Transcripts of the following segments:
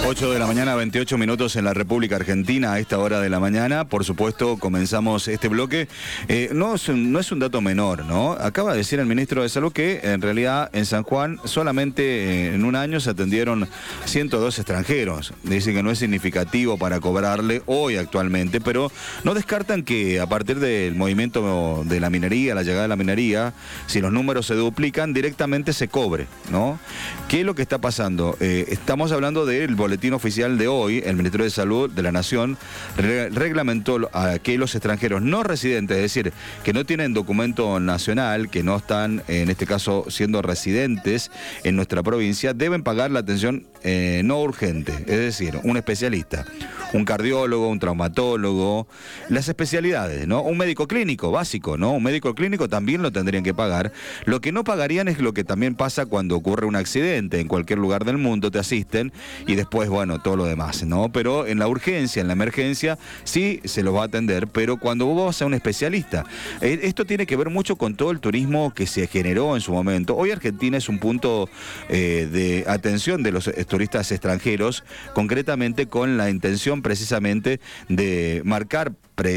8 de la mañana, 28 minutos en la República Argentina, a esta hora de la mañana. Por supuesto, comenzamos este bloque. No es un dato menor, ¿no? Acaba de decir el ministro de Salud que en realidad en San Juan solamente en un año se atendieron 102 extranjeros. Dice que no es significativo para cobrarle hoy actualmente, pero no descartan que a partir del movimiento de la minería, la llegada de la minería, si los números se duplican, directamente se cobre, ¿no? ¿Qué es lo que está pasando? Estamos hablando del boletín oficial de hoy. El Ministerio de Salud de la Nación reglamentó a que los extranjeros no residentes, es decir, que no tienen documento nacional, que no están, en este caso, siendo residentes en nuestra provincia, deben pagar la atención no urgente, es decir, un especialista, un cardiólogo, un traumatólogo, las especialidades, ¿no? Un médico clínico básico, ¿no? Un médico clínico también lo tendrían que pagar. Lo que no pagarían es lo que también pasa cuando ocurre un accidente. En cualquier lugar del mundo te asisten y después, bueno, todo lo demás, ¿no? Pero en la urgencia, en la emergencia, sí se los va a atender, pero cuando vos vas a un especialista, esto tiene que ver mucho con todo el turismo que se generó en su momento. Hoy Argentina es un punto de atención de los turistas extranjeros, concretamente con la intención precisamente de marcar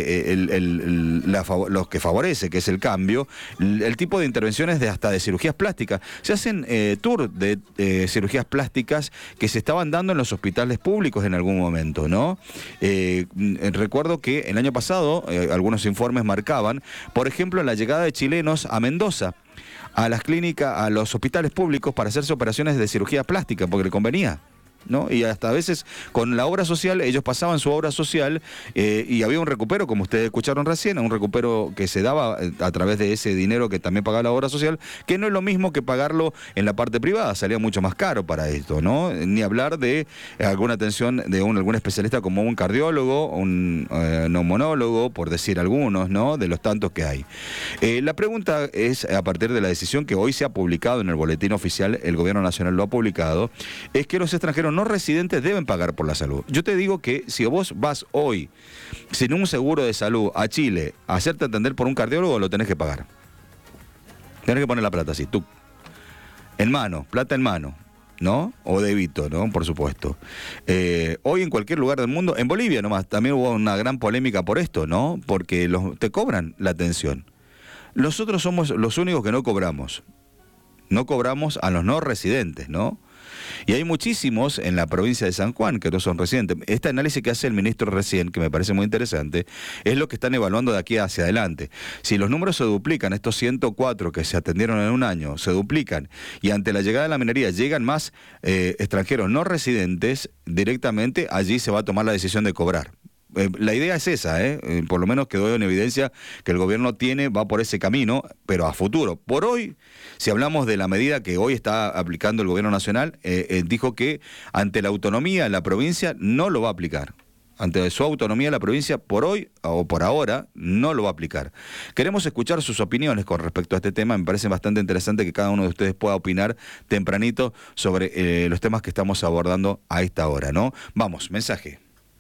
los que favorece, que es el cambio, el tipo de intervenciones hasta de cirugías plásticas. Se hacen tour de cirugías plásticas que se estaban dando en los hospitales públicos en algún momento, ¿no? Recuerdo que el año pasado algunos informes marcaban, por ejemplo, la llegada de chilenos a Mendoza, a las clínicas, a los hospitales públicos para hacerse operaciones de cirugía plástica, porque le convenía, ¿no? Y hasta a veces con la obra social, ellos pasaban su obra social y había un recupero, como ustedes escucharon recién, un recupero que se daba a través de ese dinero que también pagaba la obra social, que no es lo mismo que pagarlo en la parte privada, salía mucho más caro para esto, ¿no? Ni hablar de alguna atención de algún especialista como un cardiólogo, un neumonólogo, por decir algunos, ¿no? De los tantos que hay. La pregunta es, a partir de la decisión que hoy se ha publicado en el boletín oficial, el gobierno nacional lo ha publicado, es que los extranjeros no residentes deben pagar por la salud. Yo te digo que si vos vas hoy sin un seguro de salud a Chile a hacerte atender por un cardiólogo, lo tenés que pagar. Tenés que poner la plata así, tú. En mano, plata en mano, ¿no? O débito, ¿no? Por supuesto. Hoy en cualquier lugar del mundo, en Bolivia nomás, también hubo una gran polémica por esto, ¿no? Porque te cobran la atención. Nosotros somos los únicos que no cobramos. No cobramos a los no residentes, ¿no? Y hay muchísimos en la provincia de San Juan que no son residentes. Este análisis que hace el ministro recién, que me parece muy interesante, es lo que están evaluando de aquí hacia adelante. Si los números se duplican, estos 104 que se atendieron en un año, se duplican, y ante la llegada de la minería llegan más extranjeros no residentes, directamente allí se va a tomar la decisión de cobrar. La idea es esa, por lo menos quedó en evidencia que el gobierno va por ese camino, pero a futuro. Por hoy, si hablamos de la medida que hoy está aplicando el gobierno nacional, dijo que ante la autonomía de la provincia no lo va a aplicar. Ante su autonomía la provincia, por hoy o por ahora, no lo va a aplicar. Queremos escuchar sus opiniones con respecto a este tema. Me parece bastante interesante que cada uno de ustedes pueda opinar tempranito sobre los temas que estamos abordando a esta hora, ¿no? Vamos, mensaje.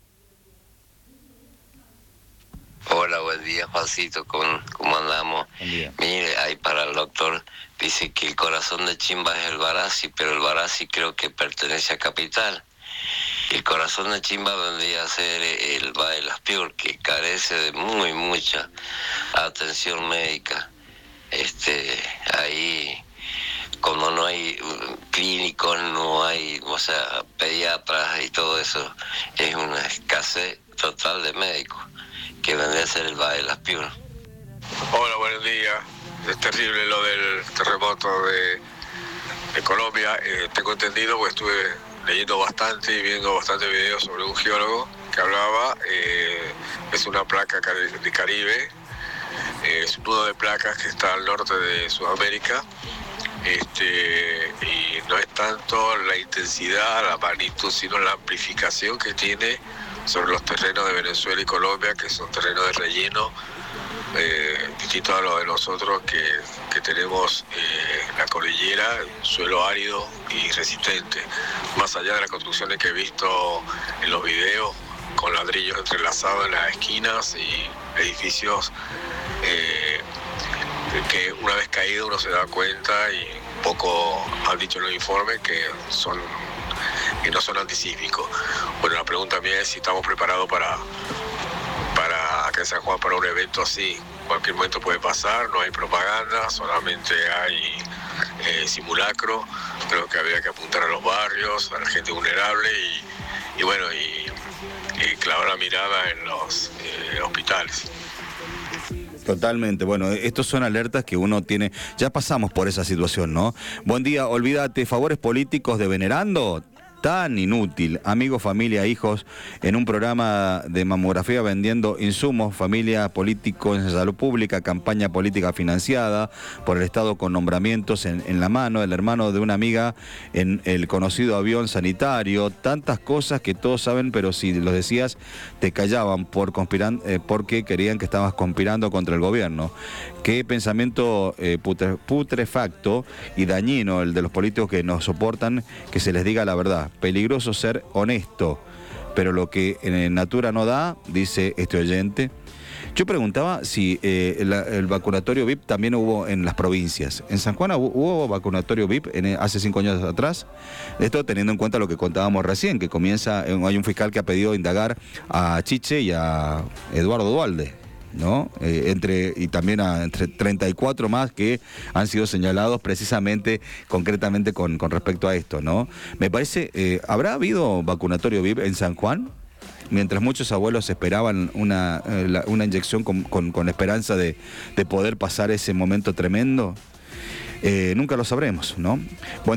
Hola, buen día, Juancito, ¿cómo andamos? Mire, ahí para el doctor, dice que el corazón de Chimba es el Barassi, pero el Barassi creo que pertenece a Capital. El corazón de Chimba vendría a ser el Valle de las Piur, que carece de mucha atención médica. Ahí, como no hay clínicos, no hay, pediatras y todo eso, es una escasez total de médicos, que vendría a ser el Valle de las Piur. Hola, buenos días. Es terrible lo del terremoto de Colombia. Tengo entendido, pues estuve leyendo bastante y viendo bastantes videos sobre un geólogo que hablaba. Es una placa de Caribe, es un nudo de placas que está al norte de Sudamérica. Y no es tanto la intensidad, la magnitud, sino la amplificación que tiene sobre los terrenos de Venezuela y Colombia, que son terrenos de relleno, distintos a los de nosotros que tenemos la cordillera, suelo árido y resistente. Más allá de las construcciones que he visto en los videos, con ladrillos entrelazados en las esquinas y edificios que una vez caído uno se da cuenta, y un poco han dicho en los informes que son no son anticíclicos. Bueno, la pregunta mía es si estamos preparados para acá en San Juan para un evento así. Cualquier momento puede pasar, no hay propaganda, solamente hay simulacro. Creo que habría que apuntar a los barrios, a la gente vulnerable y clavar la mirada en los hospitales. Totalmente, bueno, estos son alertas que uno tiene, ya pasamos por esa situación, ¿no? Buen día, olvídate, favores políticos de Venerando, tan inútil, amigos, familia, hijos, en un programa de mamografía vendiendo insumos, familia, políticos en salud pública, campaña política financiada por el Estado con nombramientos en la mano, el hermano de una amiga en el conocido avión sanitario, tantas cosas que todos saben, pero si los decías te callaban porque querían que estabas conspirando contra el gobierno. Qué pensamiento putrefacto y dañino el de los políticos que nos soportan que se les diga la verdad. Peligroso ser honesto, pero lo que en natura no da, dice este oyente. Yo preguntaba si el vacunatorio VIP también hubo en las provincias. ¿En San Juan hubo vacunatorio VIP hace 5 años atrás? Esto teniendo en cuenta lo que contábamos recién, que hay un fiscal que ha pedido indagar a Chiche y a Eduardo Duhalde, ¿no? Y también entre 34 más que han sido señalados precisamente, concretamente con respecto a esto, ¿no? Me parece, ¿habrá habido vacunatorio VIP en San Juan? Mientras muchos abuelos esperaban una inyección con esperanza de poder pasar ese momento tremendo, nunca lo sabremos, ¿no?